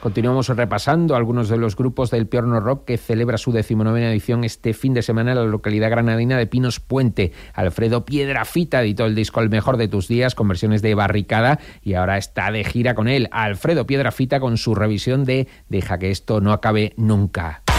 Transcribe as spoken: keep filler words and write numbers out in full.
Continuamos repasando algunos de los grupos del Piorno Rock que celebra su decimonovena edición este fin de semana en la localidad granadina de Pinos Puente. Alfredo Piedrafita editó el disco El Mejor de Tus Días con versiones de Barricada y ahora está de gira con él. Alfredo Piedrafita con su revisión de Deja que esto no acabe nunca.